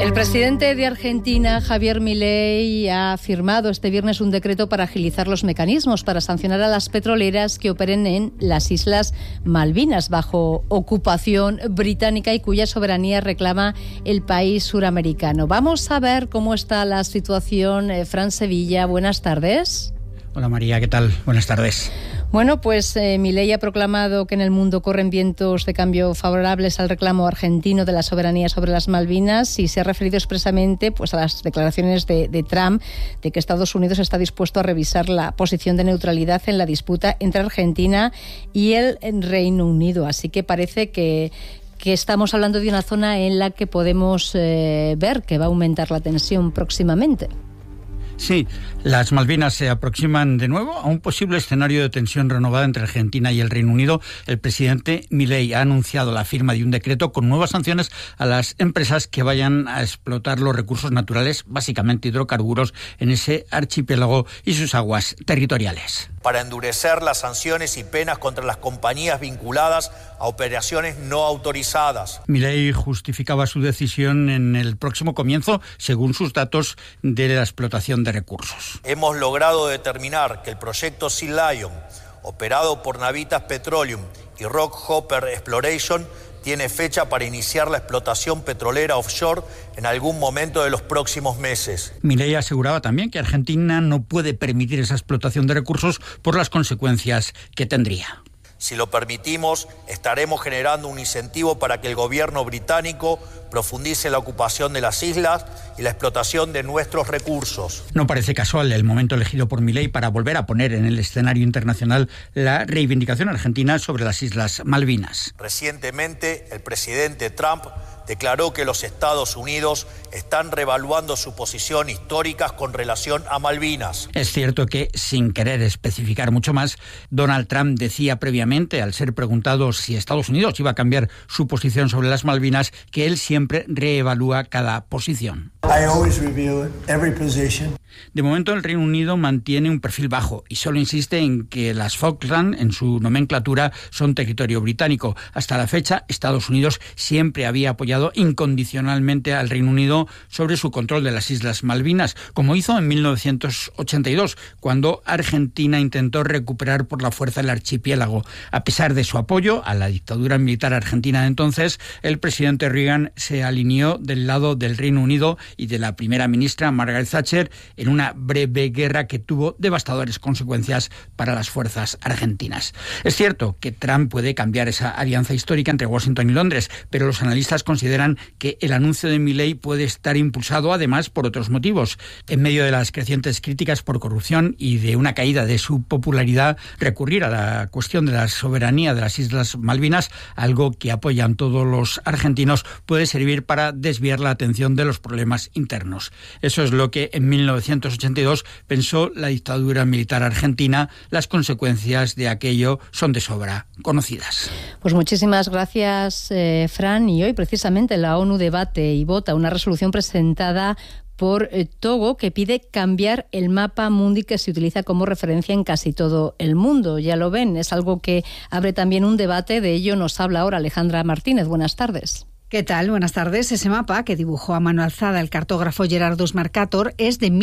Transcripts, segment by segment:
El presidente de Argentina, Javier Milei, ha firmado este viernes un decreto para agilizar los mecanismos para sancionar a las petroleras que operen en las Islas Malvinas bajo ocupación británica y cuya soberanía reclama el país suramericano. Vamos a ver cómo está la situación. Fran Sevilla, buenas tardes. Hola María, ¿qué tal? Buenas tardes. Bueno, pues Milei ha proclamado que en el mundo corren vientos de cambio favorables al reclamo argentino de la soberanía sobre las Malvinas y se ha referido expresamente pues, a las declaraciones de Trump de que Estados Unidos está dispuesto a revisar la posición de neutralidad en la disputa entre Argentina y el Reino Unido. Así que parece que estamos hablando de una zona en la que podemos ver que va a aumentar la tensión próximamente. Sí, las Malvinas se aproximan de nuevo a un posible escenario de tensión renovada entre Argentina y el Reino Unido. El presidente Milei ha anunciado la firma de un decreto con nuevas sanciones a las empresas que vayan a explotar los recursos naturales, básicamente hidrocarburos, en ese archipiélago y sus aguas territoriales. Para endurecer las sanciones y penas contra las compañías vinculadas a operaciones no autorizadas. Milei justificaba su decisión en el próximo comienzo, según sus datos, de la explotación de recursos. Hemos logrado determinar que el proyecto Sea Lion, operado por Navitas Petroleum y Rockhopper Exploration, tiene fecha para iniciar la explotación petrolera offshore en algún momento de los próximos meses. Milei aseguraba también que Argentina no puede permitir esa explotación de recursos por las consecuencias que tendría. Si lo permitimos, estaremos generando un incentivo para que el gobierno británico profundice la ocupación de las islas y la explotación de nuestros recursos. No parece casual el momento elegido por Milei para volver a poner en el escenario internacional la reivindicación argentina sobre las Islas Malvinas. Recientemente, el presidente Trump declaró que los Estados Unidos están reevaluando su posición histórica con relación a Malvinas. Es cierto que, sin querer especificar mucho más, Donald Trump decía previamente, al ser preguntado si Estados Unidos iba a cambiar su posición sobre las Malvinas, que él siempre reevalúa cada posición. De momento, el Reino Unido mantiene un perfil bajo y solo insiste en que las Falkland, en su nomenclatura, son territorio británico. Hasta la fecha, Estados Unidos siempre había apoyado incondicionalmente al Reino Unido sobre su control de las Islas Malvinas, como hizo en 1982, cuando Argentina intentó recuperar por la fuerza el archipiélago. A pesar de su apoyo a la dictadura militar argentina de entonces, el presidente Reagan se alineó del lado del Reino Unido y de la primera ministra Margaret Thatcher en una breve guerra que tuvo devastadoras consecuencias para las fuerzas argentinas. Es cierto que Trump puede cambiar esa alianza histórica entre Washington y Londres, pero los analistas consideran que el anuncio de Milei puede estar impulsado además por otros motivos. En medio de las crecientes críticas por corrupción y de una caída de su popularidad, recurrir a la cuestión de la soberanía de las Islas Malvinas, algo que apoyan todos los argentinos, puede servir para desviar la atención de los problemas internos. Eso es lo que en 1982 pensó la dictadura militar argentina. Las consecuencias de aquello son de sobra conocidas. Pues muchísimas gracias, Fran. Y hoy precisamente la ONU debate y vota una resolución presentada por Togo que pide cambiar el mapa mundi que se utiliza como referencia en casi todo el mundo. Ya lo ven, es algo que abre también un debate. De ello nos habla ahora Alejandra Martínez. Buenas tardes. ¿Qué tal? Buenas tardes. Ese mapa que dibujó a mano alzada el cartógrafo Gerardus Mercator es de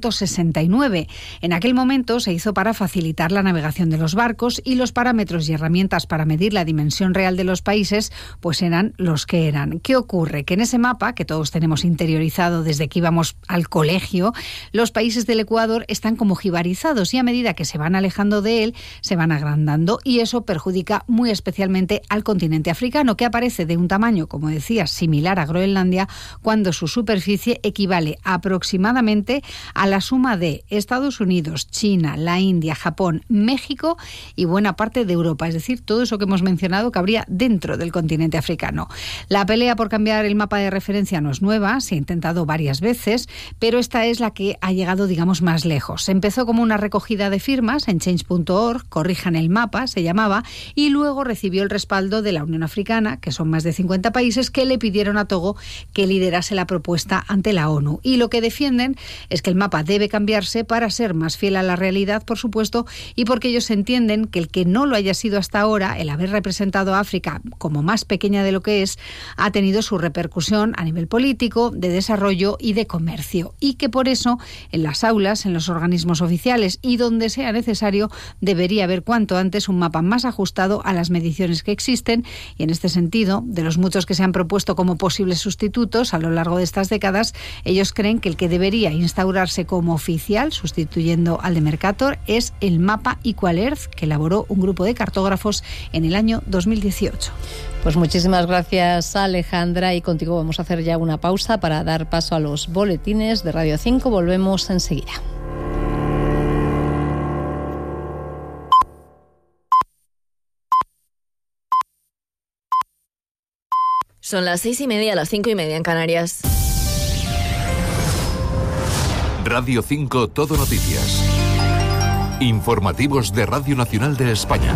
1569. En aquel momento se hizo para facilitar la navegación de los barcos y los parámetros y herramientas para medir la dimensión real de los países pues eran los que eran. ¿Qué ocurre? Que en ese mapa, que todos tenemos interiorizado desde que íbamos al colegio, los países del Ecuador están como jibarizados y a medida que se van alejando de él se van agrandando y eso perjudica muy especialmente al continente africano, que aparece de un tamaño, como decía, similar a Groenlandia, cuando su superficie equivale aproximadamente a la suma de Estados Unidos, China, la India, Japón, México y buena parte de Europa. Es decir, todo eso que hemos mencionado cabría dentro del continente africano. La pelea por cambiar el mapa de referencia no es nueva, se ha intentado varias veces, pero esta es la que ha llegado, digamos, más lejos. Empezó como una recogida de firmas en change.org, corrijan el mapa, se llamaba, y luego recibió el respaldo de la Unión Africana, que son más de 50 países, países que le pidieron a Togo que liderase la propuesta ante la ONU. Y lo que defienden es que el mapa debe cambiarse para ser más fiel a la realidad, por supuesto, y porque ellos entienden que el que no lo haya sido hasta ahora, el haber representado a África como más pequeña de lo que es, ha tenido su repercusión a nivel político, de desarrollo y de comercio. Y que por eso, en las aulas, en los organismos oficiales y donde sea necesario, debería haber cuanto antes un mapa más ajustado a las mediciones que existen. Y en este sentido, de los muchos que se han propuesto como posibles sustitutos a lo largo de estas décadas, ellos creen que el que debería instaurarse como oficial, sustituyendo al de Mercator, es el mapa Equal Earth, que elaboró un grupo de cartógrafos en el año 2018. Pues muchísimas gracias, Alejandra, y contigo vamos a hacer ya una pausa para dar paso a los boletines de Radio 5. Volvemos enseguida. Son las 6:30, las 5:30 en Canarias. Radio 5 Todo Noticias. Informativos de Radio Nacional de España.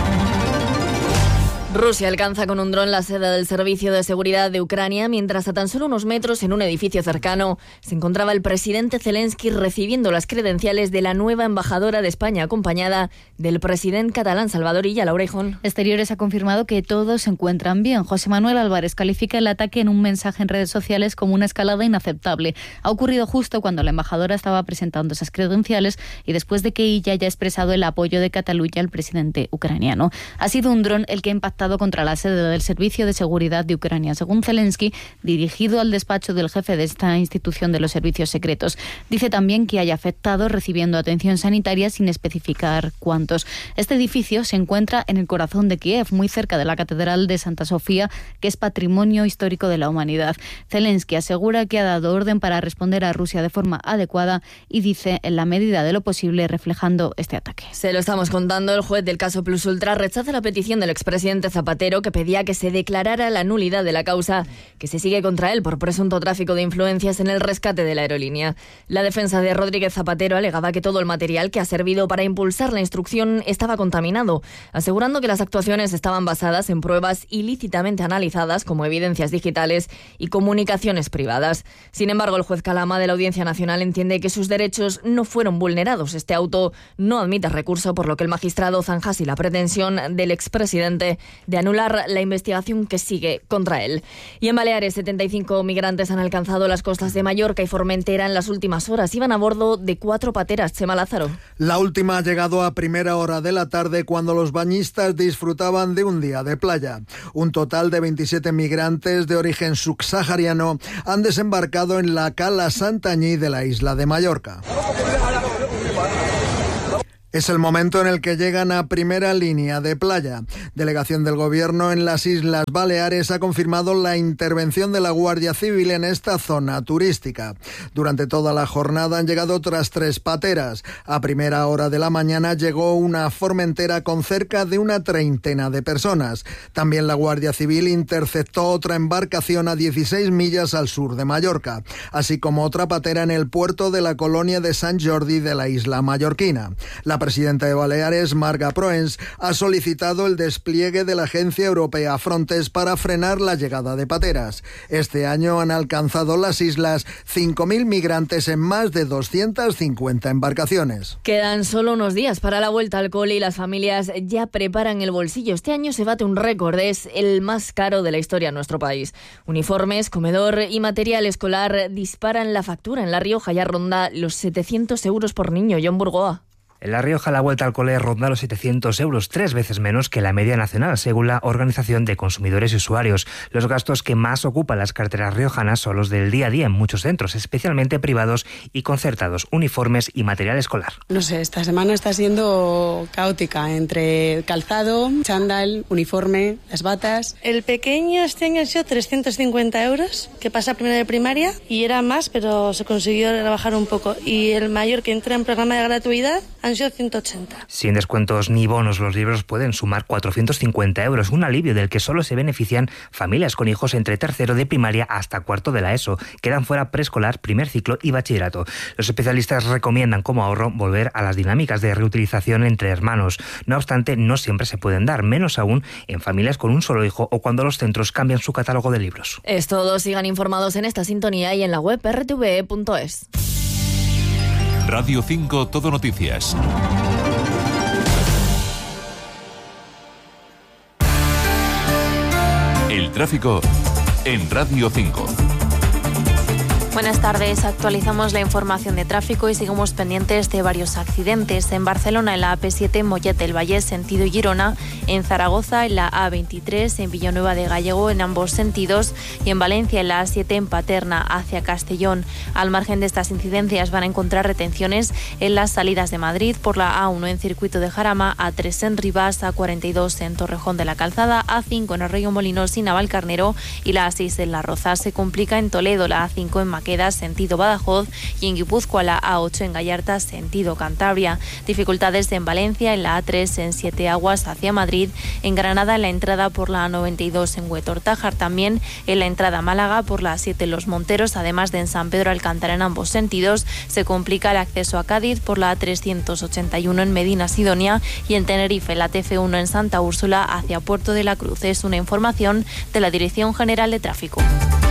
Rusia alcanza con un dron la sede del Servicio de Seguridad de Ucrania, mientras a tan solo unos metros en un edificio cercano se encontraba el presidente Zelensky recibiendo las credenciales de la nueva embajadora de España, acompañada del presidente catalán Salvador Illa. Laura Hijón. Exteriores ha confirmado que todos se encuentran bien. José Manuel Álvarez califica el ataque en un mensaje en redes sociales como una escalada inaceptable. Ha ocurrido justo cuando la embajadora estaba presentando esas credenciales y después de que Illa haya expresado el apoyo de Cataluña al presidente ucraniano. Ha sido un dron el que ha impactado contra la sede del Servicio de Seguridad de Ucrania, según Zelensky, dirigido al despacho del jefe de esta institución de los servicios secretos. Dice también que haya afectado recibiendo atención sanitaria sin especificar cuántos. Este edificio se encuentra en el corazón de Kiev, muy cerca de la Catedral de Santa Sofía, que es patrimonio histórico de la humanidad. Zelensky asegura que ha dado orden para responder a Rusia de forma adecuada y dice en la medida de lo posible reflejando este ataque. Se lo estamos contando. El juez del caso Plus Ultra rechaza la petición del expresidente Zapatero, que pedía que se declarara la nulidad de la causa que se sigue contra él por presunto tráfico de influencias en el rescate de la aerolínea. La defensa de Rodríguez Zapatero alegaba que todo el material que ha servido para impulsar la instrucción estaba contaminado, asegurando que las actuaciones estaban basadas en pruebas ilícitamente analizadas como evidencias digitales y comunicaciones privadas. Sin embargo, el juez Calama de la Audiencia Nacional entiende que sus derechos no fueron vulnerados. Este auto no admite recurso, por lo que el magistrado zanja así la pretensión del expresidente de anular la investigación que sigue contra él. Y en Baleares, 75 migrantes han alcanzado las costas de Mallorca y Formentera en las últimas horas. Iban a bordo de 4 pateras. Chema Lázaro. La última ha llegado a primera hora de la tarde, cuando los bañistas disfrutaban de un día de playa. Un total de 27 migrantes de origen subsahariano han desembarcado en la cala Santanyí de la isla de Mallorca. Es el momento en el que llegan a primera línea de playa. Delegación del Gobierno en las Islas Baleares ha confirmado la intervención de la Guardia Civil en esta zona turística. Durante toda la jornada han llegado otras 3 pateras. A primera hora de la mañana llegó una Formentera con cerca de una treintena de personas. También la Guardia Civil interceptó otra embarcación a 16 millas al sur de Mallorca, así como otra patera en el puerto de la colonia de Sant Jordi de la isla mallorquina. La presidenta de Baleares, Marga Proens, ha solicitado el despliegue de la Agencia Europea Frontex para frenar la llegada de pateras. Este año han alcanzado las islas 5.000 migrantes en más de 250 embarcaciones. Quedan solo unos días para la vuelta al cole y las familias ya preparan el bolsillo. Este año se bate un récord, es el más caro de la historia en nuestro país. Uniformes, comedor y material escolar disparan la factura. En La Rioja ya ronda los 700 euros por niño. John Burgoa. En La Rioja la vuelta al cole ronda los 700 euros, 3 veces menos que la media nacional, según la Organización de Consumidores y Usuarios. Los gastos que más ocupan las carteras riojanas son los del día a día en muchos centros, especialmente privados y concertados, uniformes y material escolar. No sé, esta semana está siendo caótica entre calzado, chándal, uniforme, las batas. El pequeño este año ha sido 350 euros, que pasa a primero de primaria, y era más, pero se consiguió rebajar un poco. Y el mayor, que entra en programa de gratuidad, han sido 180. Sin descuentos ni bonos, los libros pueden sumar 450 euros, un alivio del que solo se benefician familias con hijos entre tercero de primaria hasta cuarto de la ESO. Quedan fuera preescolar, primer ciclo y bachillerato. Los especialistas recomiendan como ahorro volver a las dinámicas de reutilización entre hermanos. No obstante, no siempre se pueden dar, menos aún en familias con un solo hijo o cuando los centros cambian su catálogo de libros. Es todo. Sigan informados en esta sintonía y en la web rtve.es. Radio 5 Todo Noticias. El tráfico en Radio 5. Buenas tardes, actualizamos la información de tráfico y seguimos pendientes de varios accidentes. En Barcelona, en la AP7 Mollet del Vallès, sentido Girona, en Zaragoza, en la A23, en Villanueva de Gallego, en ambos sentidos, y en Valencia, en la A7 en Paterna, hacia Castellón. Al margen de estas incidencias van a encontrar retenciones en las salidas de Madrid por la A1 en Circuito de Jarama, A3 en Rivas, A42 en Torrejón de la Calzada, A5 en Arroyo Molinos y Navalcarnero, y la A6 en La Roza. Se complica en Toledo, la A5 en Maqueda, sentido Badajoz, y en Guipúzcoa, la A8 en Gallarta, sentido Cantabria. Dificultades en Valencia, en la A3 en Siete Aguas hacia Madrid, en Granada en la entrada por la A92 en Huetor-Tájar, también en la entrada a Málaga por la A7 en Los Monteros, además de en San Pedro Alcántara en ambos sentidos. Se complica el acceso a Cádiz por la A381 en Medina Sidonia, y en Tenerife la TF1 en Santa Úrsula hacia Puerto de la Cruz. Es una información de la Dirección General de Tráfico.